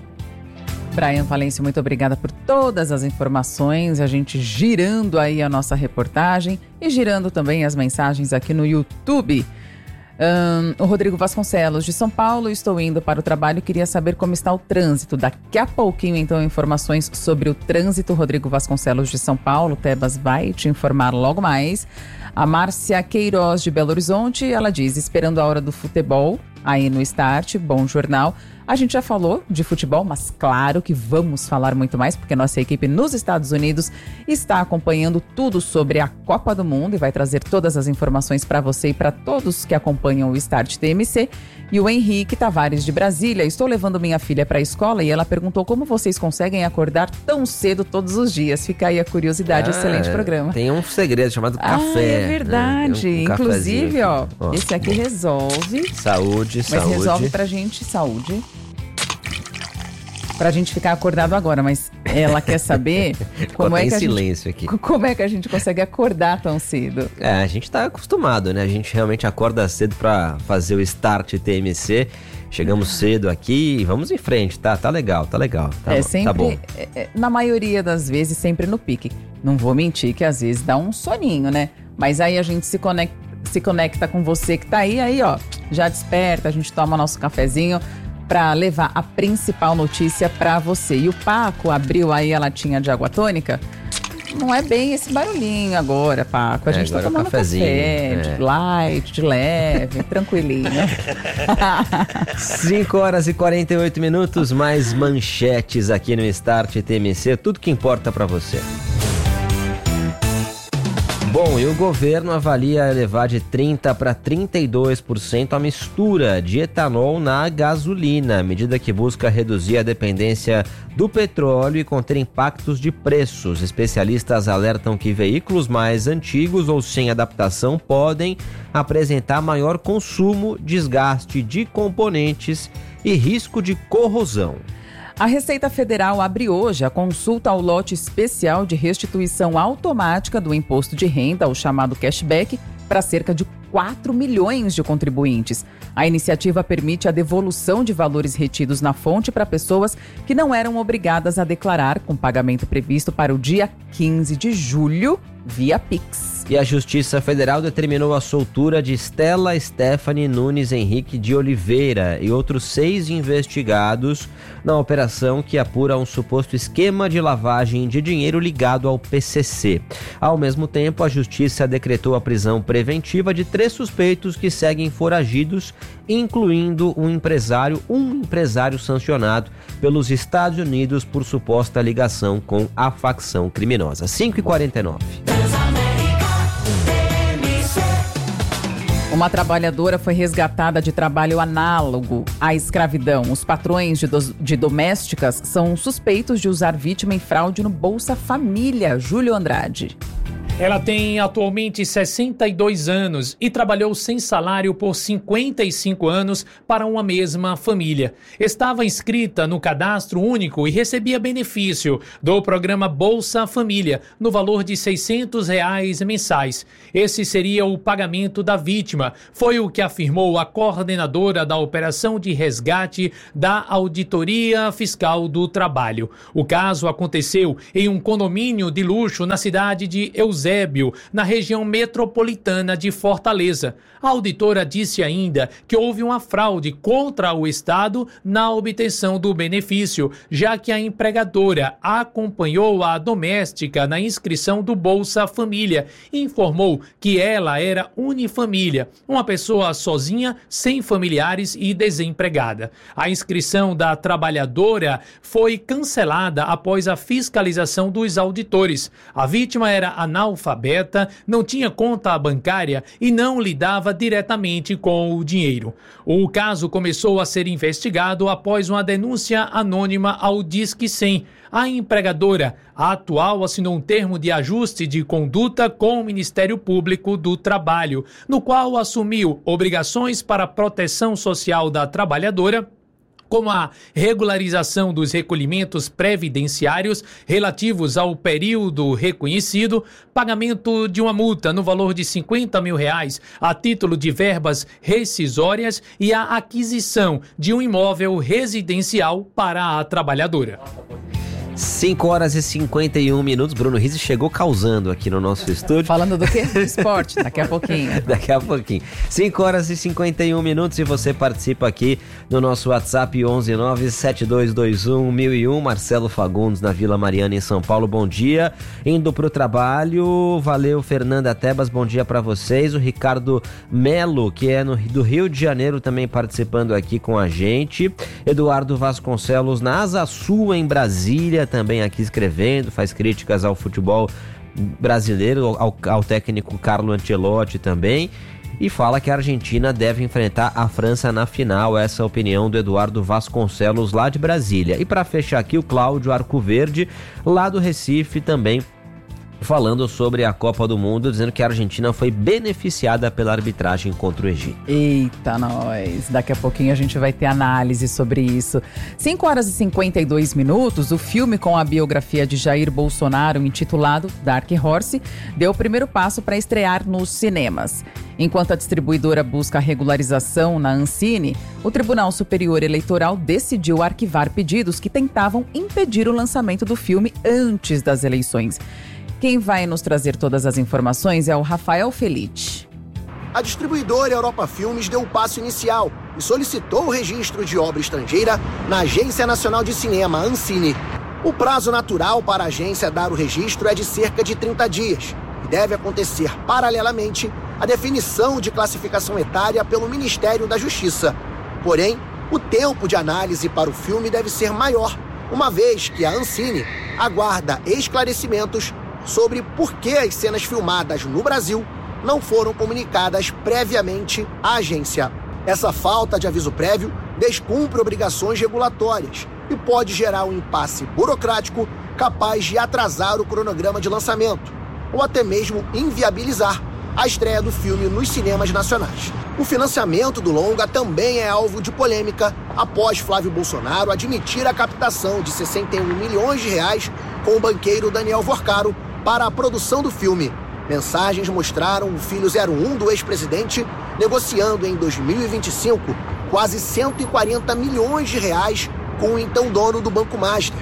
Brian Valêncio, muito obrigada por todas as informações. A gente girando aí a nossa reportagem e girando também as mensagens aqui no YouTube. Um, o Rodrigo Vasconcelos, de São Paulo, estou indo para o trabalho e queria saber como está o trânsito. Daqui a pouquinho, então, informações sobre o trânsito. Rodrigo Vasconcelos, de São Paulo, Tebas vai te informar logo mais. A Márcia Queiroz, de Belo Horizonte, ela diz, esperando a hora do futebol, aí no Start, bom jornal. A gente já falou de futebol, mas claro que vamos falar muito mais, porque nossa equipe nos Estados Unidos está acompanhando tudo sobre a Copa do Mundo e vai trazer todas as informações para você e para todos que acompanham o Start T M C. E o Henrique Tavares, de Brasília, estou levando minha filha para a escola e ela perguntou como vocês conseguem acordar tão cedo todos os dias. Fica aí a curiosidade, ah, excelente programa. Tem um segredo chamado café. Ah, é verdade. Né? Um Inclusive, ó, ó, esse aqui resolve. Saúde, mas saúde. Mas resolve pra gente saúde. Pra gente ficar acordado agora, mas ela quer saber como é, que a silêncio gente, aqui. como é que a gente consegue acordar tão cedo. É, a gente tá acostumado, né? A gente realmente acorda cedo pra fazer o Start T M C. Chegamos cedo aqui e vamos em frente, tá? Tá legal, tá legal. Tá, é sempre, tá bom. É, na maioria das vezes, sempre no pique. Não vou mentir que às vezes dá um soninho, né? Mas aí a gente se conecta, se conecta com você que tá aí, aí ó, já desperta, a gente toma nosso cafezinho para levar a principal notícia para você. E o Paco abriu aí a latinha de água tônica. Não é bem esse barulhinho agora, Paco. A é, gente tá tomando café, é. de light, de leve, tranquilinho. cinco horas e quarenta e oito minutos, mais manchetes aqui no Start T M C. Tudo que importa para você. Bom, e o governo avalia elevar de trinta para trinta e dois por cento a mistura de etanol na gasolina, medida que busca reduzir a dependência do petróleo e conter impactos de preços. Especialistas alertam que veículos mais antigos ou sem adaptação podem apresentar maior consumo, desgaste de componentes e risco de corrosão. A Receita Federal abre hoje a consulta ao lote especial de restituição automática do imposto de renda, o chamado cashback, para cerca de quatro milhões de contribuintes. A iniciativa permite a devolução de valores retidos na fonte para pessoas que não eram obrigadas a declarar, com pagamento previsto para o dia quinze de julho via Pix. E a Justiça Federal determinou a soltura de Stella Stephanie Nunes Henrique de Oliveira e outros seis investigados na operação que apura um suposto esquema de lavagem de dinheiro ligado ao P C C. Ao mesmo tempo, a Justiça decretou a prisão preventiva de três suspeitos que seguem foragidos, incluindo um empresário, um empresário sancionado pelos Estados Unidos por suposta ligação com a facção criminosa. cinco e quarenta e nove. Uma trabalhadora foi resgatada de trabalho análogo à escravidão. Os patrões de, do, de domésticas são suspeitos de usar vítima em fraude no Bolsa Família. Júlio Andrade. Ela tem atualmente sessenta e dois anos e trabalhou sem salário por cinquenta e cinco anos para uma mesma família. Estava inscrita no cadastro único e recebia benefício do programa Bolsa Família no valor de seiscentos reais mensais. Esse seria o pagamento da vítima. Foi o que afirmou a coordenadora da operação de resgate da Auditoria Fiscal do Trabalho. O caso aconteceu em um condomínio de luxo na cidade de Eusébio, na região metropolitana de Fortaleza. A auditora disse ainda que houve uma fraude contra o Estado na obtenção do benefício, já que a empregadora acompanhou a doméstica na inscrição do Bolsa Família e informou que ela era unifamília, uma pessoa sozinha, sem familiares e desempregada. A inscrição da trabalhadora foi cancelada após a fiscalização dos auditores. A vítima era analfabeta, não tinha conta bancária e não lidava diretamente com o dinheiro. O caso começou a ser investigado após uma denúncia anônima ao Disque cem. A empregadora atual assinou um termo de ajuste de conduta com o Ministério Público do Trabalho, no qual assumiu obrigações para a proteção social da trabalhadora, como a regularização dos recolhimentos previdenciários relativos ao período reconhecido, pagamento de uma multa no valor de cinquenta mil reais a título de verbas rescisórias e a aquisição de um imóvel residencial para a trabalhadora. cinco horas e cinquenta e um minutos. Bruno Rizzi chegou causando aqui no nosso estúdio. Falando do quê? Esporte, daqui a pouquinho. Daqui a pouquinho. cinco horas e cinquenta e um minutos e você participa aqui no nosso WhatsApp onze nove sete dois dois um um mil e um. Marcelo Fagundes, na Vila Mariana, em São Paulo. Bom dia. Indo pro trabalho. Valeu, Fernanda Tebas. Bom dia para vocês. O Ricardo Melo, que é no, do Rio de Janeiro, também participando aqui com a gente. Eduardo Vasconcelos, na Asa Sul, em Brasília, também aqui escrevendo, faz críticas ao futebol brasileiro, ao, ao técnico Carlo Ancelotti também, e fala que a Argentina deve enfrentar a França na final. Essa é a opinião do Eduardo Vasconcelos, lá de Brasília. E para fechar aqui, o Cláudio Arcoverde, lá do Recife, também falando sobre a Copa do Mundo, dizendo que a Argentina foi beneficiada pela arbitragem contra o Egito. Eita, nós! Daqui a pouquinho a gente vai ter análise sobre isso. cinco horas e cinquenta e dois minutos, o filme com a biografia de Jair Bolsonaro, intitulado Dark Horse, deu o primeiro passo para estrear nos cinemas. Enquanto a distribuidora busca a regularização na Ancine, o Tribunal Superior Eleitoral decidiu arquivar pedidos que tentavam impedir o lançamento do filme antes das eleições. Quem vai nos trazer todas as informações é o Rafael Felite. A distribuidora Europa Filmes deu o passo inicial e solicitou o registro de obra estrangeira na Agência Nacional de Cinema, Ancine. O prazo natural para a agência dar o registro é de cerca de trinta dias e deve acontecer paralelamente à definição de classificação etária pelo Ministério da Justiça. Porém, o tempo de análise para o filme deve ser maior, uma vez que a Ancine aguarda esclarecimentos sobre por que as cenas filmadas no Brasil não foram comunicadas previamente à agência. Essa falta de aviso prévio descumpre obrigações regulatórias e pode gerar um impasse burocrático capaz de atrasar o cronograma de lançamento ou até mesmo inviabilizar a estreia do filme nos cinemas nacionais. O financiamento do longa também é alvo de polêmica após Flávio Bolsonaro admitir a captação de sessenta e um milhões de reais com o banqueiro Daniel Vorcaro para a produção do filme. Mensagens mostraram o filho zero um do ex-presidente negociando em dois mil e vinte e cinco quase cento e quarenta milhões de reais com o então dono do Banco Master.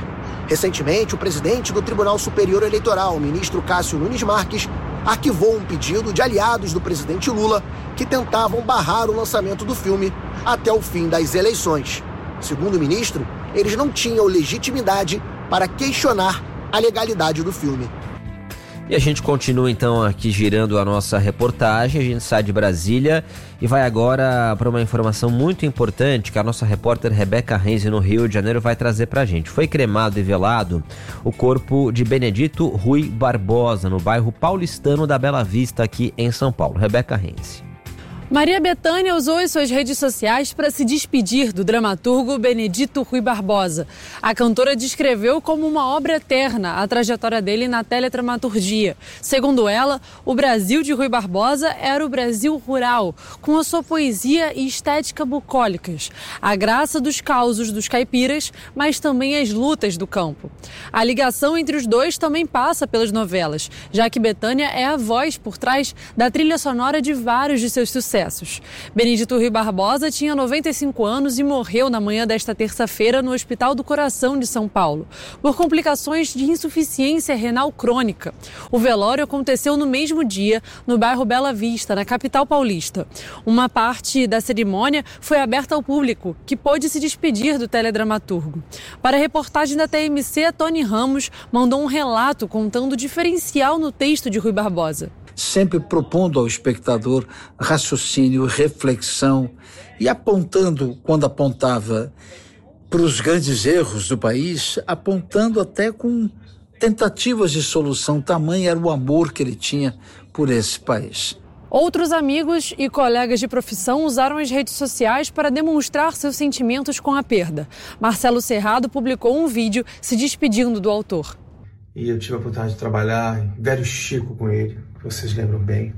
Recentemente, o presidente do Tribunal Superior Eleitoral, o ministro Cássio Nunes Marques, arquivou um pedido de aliados do presidente Lula que tentavam barrar o lançamento do filme até o fim das eleições. Segundo o ministro, eles não tinham legitimidade para questionar a legalidade do filme. E a gente continua então aqui girando a nossa reportagem, a gente sai de Brasília e vai agora para uma informação muito importante que a nossa repórter Rebeca Renzi no Rio de Janeiro vai trazer pra gente. Foi cremado e velado o corpo de Benedito Rui Barbosa no bairro paulistano da Bela Vista aqui em São Paulo. Rebeca Renzi. Maria Bethânia usou as suas redes sociais para se despedir do dramaturgo Benedito Rui Barbosa. A cantora descreveu como uma obra eterna a trajetória dele na teledramaturgia. Segundo ela, o Brasil de Rui Barbosa era o Brasil rural, com a sua poesia e estética bucólicas, a graça dos causos dos caipiras, mas também as lutas do campo. A ligação entre os dois também passa pelas novelas, já que Bethânia é a voz por trás da trilha sonora de vários de seus sucessos. Benedito Rui Barbosa tinha noventa e cinco anos e morreu na manhã desta terça-feira no Hospital do Coração de São Paulo, por complicações de insuficiência renal crônica. O velório aconteceu no mesmo dia, no bairro Bela Vista, na capital paulista. Uma parte da cerimônia foi aberta ao público, que pôde se despedir do teledramaturgo. Para a reportagem da T M C, Tony Ramos mandou um relato contando o diferencial no texto de Rui Barbosa. Sempre propondo ao espectador raciocínio, reflexão e apontando, quando apontava para os grandes erros do país, apontando até com tentativas de solução. Tamanho era o amor que ele tinha por esse país. Outros amigos e colegas de profissão usaram as redes sociais para demonstrar seus sentimentos com a perda. Marcelo Serrado publicou um vídeo se despedindo do autor. E eu tive a oportunidade de trabalhar em Velho Chico com ele, que vocês lembram bem.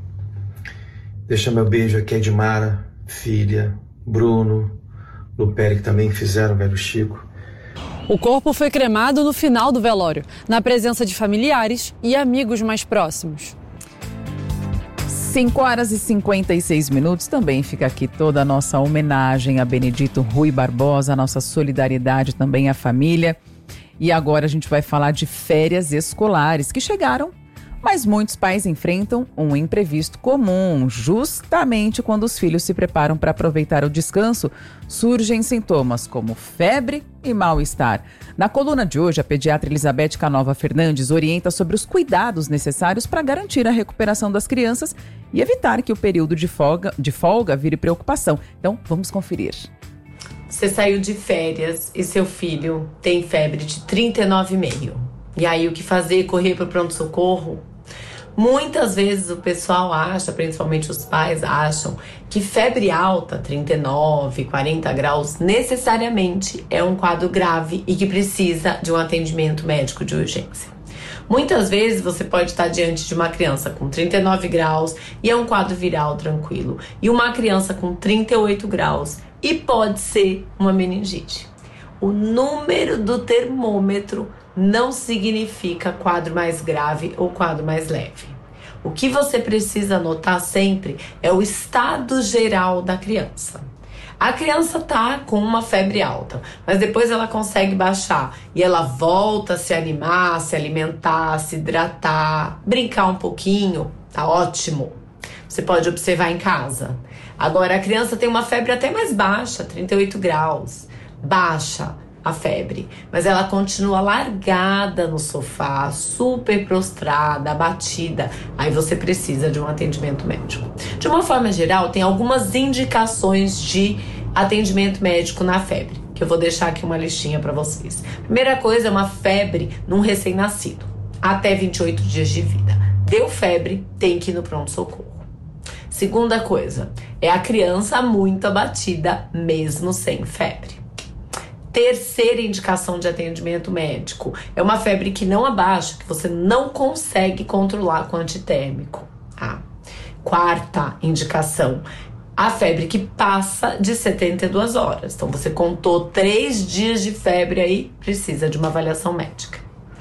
Deixa meu beijo aqui a Edmara, filha, Bruno, Luperi, que também fizeram Velho Chico. O corpo foi cremado no final do velório, na presença de familiares e amigos mais próximos. cinco horas e cinquenta e seis minutos, também fica aqui toda a nossa homenagem a Benedito Rui Barbosa, a nossa solidariedade também à família. E agora a gente vai falar de férias escolares que chegaram, mas muitos pais enfrentam um imprevisto comum. Justamente quando os filhos se preparam para aproveitar o descanso, surgem sintomas como febre e mal-estar. Na coluna de hoje, a pediatra Elizabeth Canova Fernandes orienta sobre os cuidados necessários para garantir a recuperação das crianças e evitar que o período de folga, de folga vire preocupação. Então, vamos conferir. Você saiu de férias e seu filho tem febre de trinta e nove vírgula cinco. E aí o que fazer? Correr para o pronto-socorro? Muitas vezes o pessoal acha, principalmente os pais acham, que febre alta, trinta e nove, quarenta graus, necessariamente é um quadro grave e que precisa de um atendimento médico de urgência. Muitas vezes você pode estar diante de uma criança com trinta e nove graus e é um quadro viral tranquilo, e uma criança com trinta e oito graus e pode ser uma meningite. O número do termômetro não significa quadro mais grave ou quadro mais leve. O que você precisa anotar sempre é o estado geral da criança. A criança tá com uma febre alta, mas depois ela consegue baixar e ela volta a se animar, se alimentar, se hidratar, brincar um pouquinho, tá ótimo. Você pode observar em casa. Agora a criança tem uma febre até mais baixa, trinta e oito graus, baixa a febre, mas ela continua largada no sofá, super prostrada, abatida. Aí você precisa de um atendimento médico. De uma forma geral, tem algumas indicações de atendimento médico na febre, que eu vou deixar aqui uma listinha para vocês. Primeira coisa é uma febre num recém-nascido, até vinte e oito dias de vida. Deu febre, tem que ir no pronto-socorro. Segunda coisa, é a criança muito abatida, mesmo sem febre. Terceira indicação de atendimento médico é uma febre que não abaixa, que você não consegue controlar com antitérmico. Ah. Quarta indicação, a febre que passa de setenta e duas horas. Então você contou três dias de febre aí, precisa de uma avaliação médica.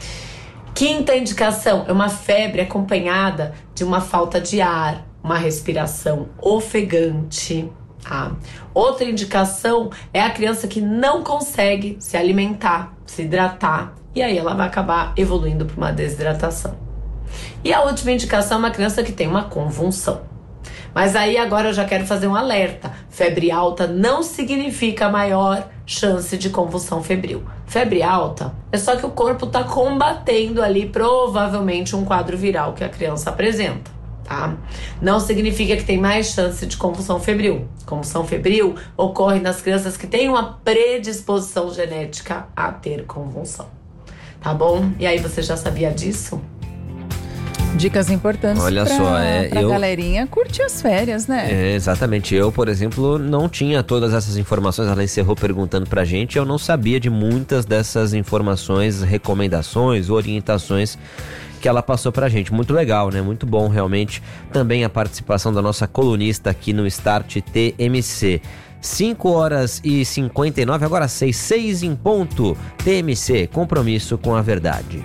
Quinta indicação é uma febre acompanhada de uma falta de ar, uma respiração ofegante. Ah. Outra indicação é a criança que não consegue se alimentar, se hidratar e aí ela vai acabar evoluindo para uma desidratação. E a última indicação é uma criança que tem uma convulsão. Mas aí agora eu já quero fazer um alerta. Febre alta não significa maior chance de convulsão febril. Febre alta é só que o corpo está combatendo ali provavelmente um quadro viral que a criança apresenta, tá? Não significa que tem mais chance de convulsão febril. Convulsão febril ocorre nas crianças que têm uma predisposição genética a ter convulsão, tá bom? E aí você já sabia disso? Dicas importantes. Olha pra, só, é, pra eu... galerinha curtir as férias, né? É, exatamente. Eu, por exemplo, não tinha todas essas informações. Ela encerrou perguntando pra gente. Eu não sabia de muitas dessas informações, recomendações, orientações que ela passou pra gente. Muito legal, né? Muito bom, realmente. Também a participação da nossa colunista aqui no Start T M C. cinco horas e cinquenta e nove, agora seis, seis em ponto. T M C, compromisso com a verdade.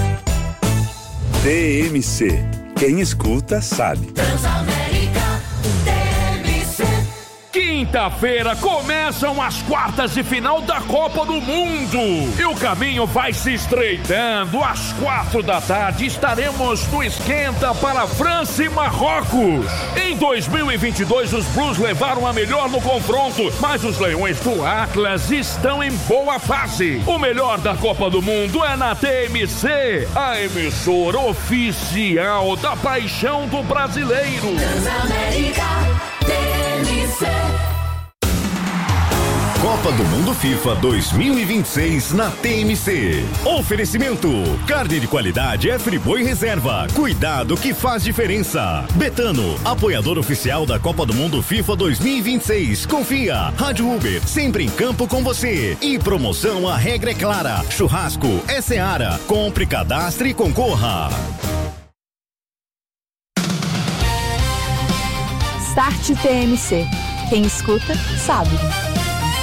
T M C. Quem escuta sabe. Transamérica T M C. Quinta-feira começam as quartas de final da Copa do Mundo. E o caminho vai se estreitando. Às quatro da tarde estaremos no esquenta para França e Marrocos. Em dois mil e vinte e dois, os Blues levaram a melhor no confronto, mas os Leões do Atlas estão em boa fase. O melhor da Copa do Mundo é na T M C, a emissora oficial da paixão do brasileiro. Transamérica T M C. Copa do Mundo FIFA dois mil e vinte e seis na T M C. Oferecimento: carne de qualidade é Friboi Reserva. Cuidado que faz diferença. Betano, apoiador oficial da Copa do Mundo FIFA dois mil e vinte e seis. Confia. Rádio Uber, sempre em campo com você. E promoção, a regra é clara. Churrasco é Seara. Compre, cadastre e concorra. Start T M C. Quem escuta, sabe.